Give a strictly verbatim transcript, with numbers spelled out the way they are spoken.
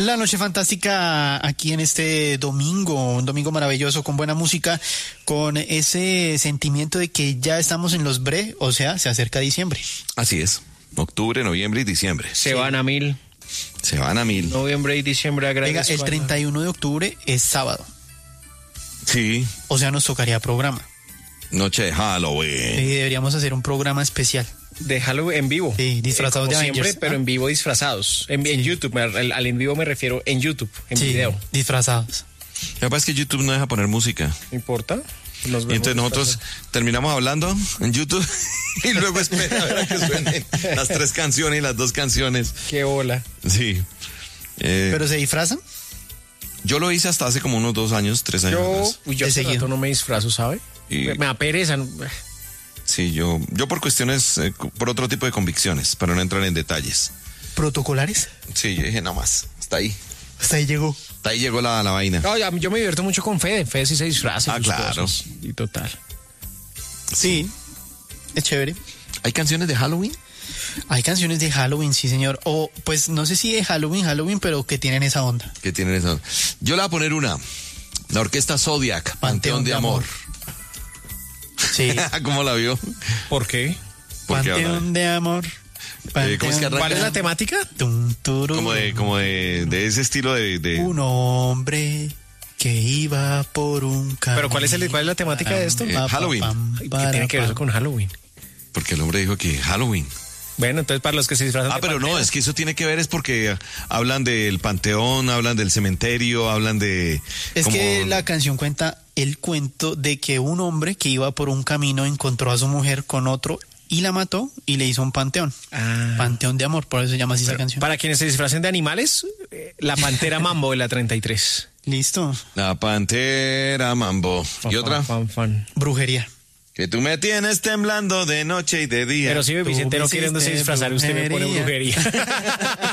La noche fantástica aquí en este domingo, un domingo maravilloso con buena música, con ese sentimiento de que ya estamos en los bre, o sea, se acerca diciembre. Así es, octubre, noviembre y diciembre. Se Sí. van a mil. Se van a mil. Noviembre y diciembre a Venga, grandes el pasos. treinta y uno de octubre es sábado, Sí, o sea, nos tocaría programa. noche de Y Halloween. deberíamos hacer un programa especial. De Halloween en vivo. Sí, disfrazados Eh, como de siempre, Avengers. pero Ah. en vivo disfrazados. En, en YouTube, me- al, al en vivo me refiero en YouTube, en Sí, video. disfrazados. Lo que pasa es que YouTube no deja poner música. ¿No importa? Nos Y vemos entonces nosotros disfrazados. terminamos hablando en YouTube y luego espera a ver a que suenen las tres canciones y las dos canciones. Qué bola. Sí. Eh, ¿Pero se disfrazan? yo lo hice hasta hace como unos dos años, tres años Yo, atrás. uy, yo De hace seguido. rato no me disfrazo, ¿sabe? Y- Me, me da pereza. ¿no? Sí, yo, yo por cuestiones, eh, por otro tipo de convicciones, para no entrar en detalles. ¿Protocolares? Sí, yo dije, nada más, hasta ahí. Hasta ahí llegó. Hasta ahí llegó la, la vaina. No, ya- yo me divierto mucho con Fede. Fede sí se disfraza. y Ah, sus claro. cosas. Y total. Sí, es chévere. ¿Hay canciones de Halloween? Hay canciones de Halloween, sí señor. O pues no sé si de Halloween, Halloween, pero que tienen esa onda. Que tienen eso. Yo le voy a poner una. La orquesta Zodiac, Panteón, de, Amor. Sí. ¿Cómo la vio? ¿Por qué? Porque Panteón habla de Amor. Eh, ¿cómo es que arranca? ¿Cuál es la temática? Tum, turum. como de, como de, de ese estilo de, de- Un hombre que iba por un camino. ¿Pero cuál es, el, cuál es la temática de esto? Eh, Pa, pa, Halloween. pam, ¿Qué para, tiene que ver eso pam. con Halloween? porque el hombre dijo que Halloween. Bueno, entonces para los que se disfrazan Ah, de pero no, Pantera. es que eso tiene que ver es porque hablan del panteón, hablan del cementerio, hablan de... Es como- que la canción cuenta el cuento de que un hombre que iba por un camino encontró a su mujer con otro y la mató y le hizo un panteón. Ah. Panteón de Amor, por eso se llama así esa canción. Para quienes se disfracen de animales, eh, la Pantera Mambo de la treinta y tres. Listo. La Pantera Mambo. ¿Y otra? Fan, fan. Brujería. Que tú me tienes temblando de noche y de día. Pero si Tú Vicente no me queriéndose hiciste disfrazar, usted me pone brujería. brujería.